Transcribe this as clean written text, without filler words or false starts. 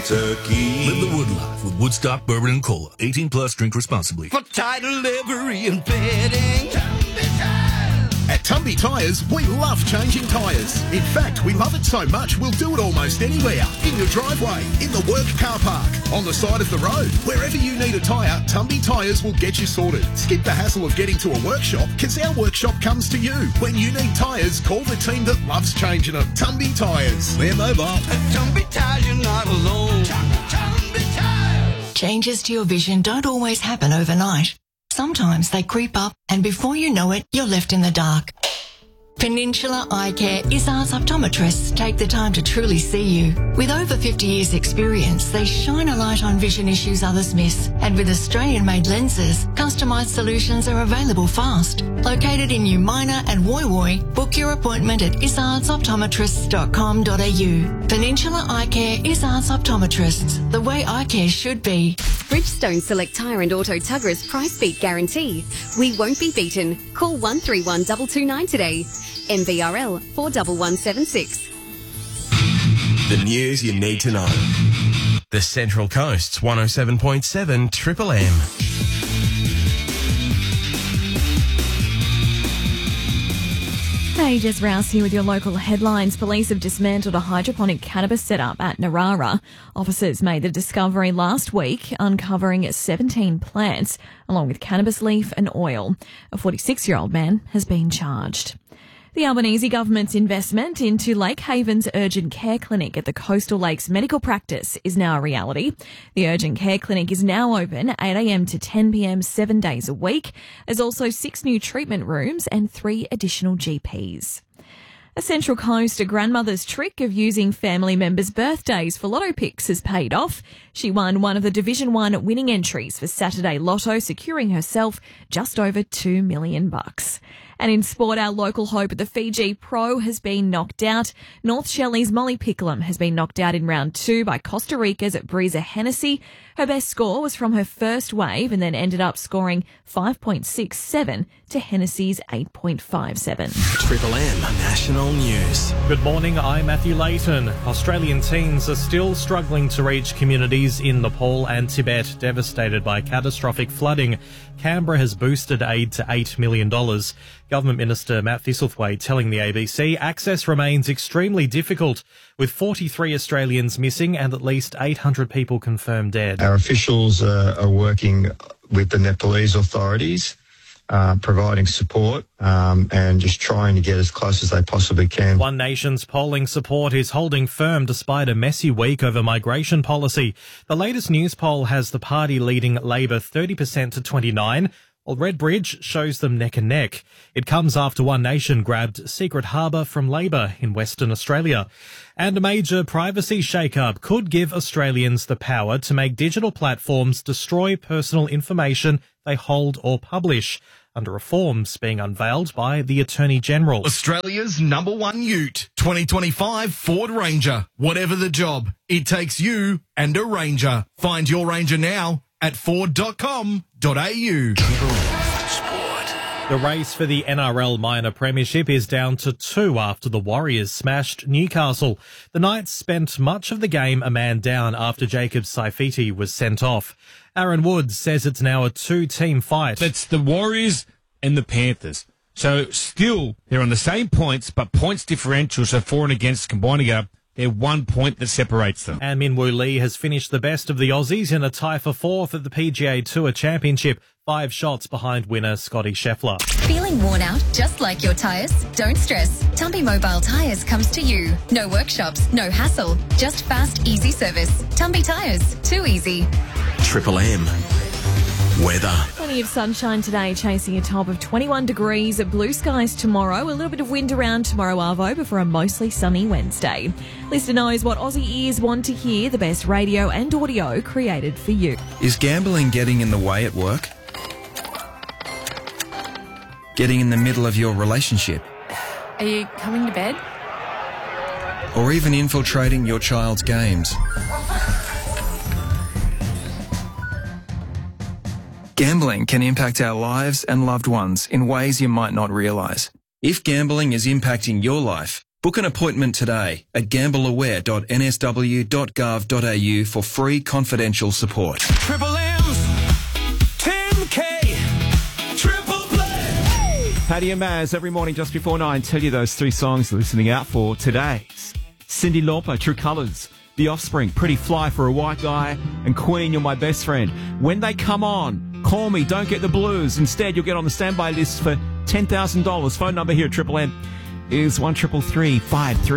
Kentucky. Live the wood life with Woodstock Bourbon and Cola. 18 plus, drink responsibly. For title livery and fitting. At Tumby Tyres, we love changing tyres. In fact, we love it so much, we'll do it almost anywhere. In your driveway, in the work car park, on the side of the road. Wherever you need a tyre, Tumby Tyres will get you sorted. Skip the hassle of getting to a workshop, because our workshop comes to you. When you need tyres, call the team that loves changing them. Tumby Tyres. They're mobile. At Tumby Tyres, you're not alone. Tumby Tyres. Changes to your vision don't always happen overnight. Sometimes they creep up, and before you know it, you're left in the dark. Peninsula Eye Care Izzard's optometrists take the time to truly see you. With over 50 years' experience, they shine a light on vision issues others miss. And with Australian-made lenses, customised solutions are available fast. Located in New Minor and Woy Woy, book your appointment at izardsoptometrists.com.au. Peninsula Eye Care Izzard's optometrists, the way eye care should be. Bridgestone Select Tyre and Auto Tugger's price beat guarantee. We won't be beaten. Call 131 229 today. MVRL 41176. The news you need to know. The Central Coast's 107.7 Triple M. Hey, Jess Rouse here with your local headlines. Police have dismantled a hydroponic cannabis setup at Narara. Officers made the discovery last week, uncovering 17 plants, along with cannabis leaf and oil. A 46-year-old man has been charged. The Albanese government's investment into Lake Haven's urgent care clinic at the Coastal Lakes Medical Practice is now a reality. The urgent care clinic is now open 8 a.m. to 10 p.m. 7 days a week. There's also 6 new treatment rooms and 3 additional GPs. A Central Coast grandmother's trick of using family members' birthdays for lotto picks has paid off. She won one of the Division 1 winning entries for Saturday Lotto, securing herself just over $2 million. And in sport, our local hope at the Fiji Pro has been knocked out. North Shelley's Molly Picklum has been knocked out in round 2 by Costa Rica's Breeza Hennessy. Her best score was from her first wave and then ended up scoring 5.67 to Hennessy's 8.57. Triple M National News. Good morning, I'm Matthew Layton. Australian teens are still struggling to reach communities in Nepal and Tibet devastated by catastrophic flooding. Canberra has boosted aid to $8 million. Government Minister Matt Thistlethwaite telling the ABC access remains extremely difficult, with 43 Australians missing and at least 800 people confirmed dead. Our officials are working with the Nepalese authorities, providing support and just trying to get as close as they possibly can. One Nation's polling support is holding firm despite a messy week over migration policy. The latest news poll has the party leading Labor 30% to 29%. Well, Redbridge shows them neck and neck. It comes after One Nation grabbed Secret Harbour from Labor in Western Australia. And a major privacy shake-up could give Australians the power to make digital platforms destroy personal information they hold or publish, under reforms being unveiled by the Attorney-General. Australia's #1 ute, 2025 Ford Ranger. Whatever the job, it takes you and a Ranger. Find your Ranger now at Ford.com.au. The race for the NRL Minor Premiership is down to 2 after the Warriors smashed Newcastle. The Knights spent much of the game a man down after Jacob Saifiti was sent off. Aaron Woods says it's now a 2-team fight. It's the Warriors and the Panthers. So still, they're on the same points, but points differential, so for and against combined together, they're 1 point that separates them. And Min Woo Lee has finished the best of the Aussies in a tie for 4th at the PGA Tour Championship, 5 shots behind winner Scotty Scheffler. Feeling worn out, just like your tyres? Don't stress. Tumpy Mobile Tyres comes to you. No workshops, no hassle, just fast, easy service. Tumpy Tyres, too easy. Triple M. Weather. Plenty of sunshine today, chasing a top of 21 degrees. Blue skies tomorrow. A little bit of wind around tomorrow, Arvo, before a mostly sunny Wednesday. Listener knows what Aussie ears want to hear. The best radio and audio created for you. Is gambling getting in the way at work? Getting in the middle of your relationship? Are you coming to bed? Or even infiltrating your child's games? Gambling can impact our lives and loved ones in ways you might not realise. If gambling is impacting your life, Book an appointment today at gambleaware.nsw.gov.au for free confidential support. Triple M's, 10K, triple play. Paddy and Maz every morning just before 9 tell you those 3 songs you're listening out for today. Cyndi Lauper, True Colours, The Offspring, Pretty Fly for a White Guy, and Queen, You're My Best Friend. When they come on, call me, don't get the blues. Instead, you'll get on the standby list for $10,000. Phone number here at Triple M is 133353.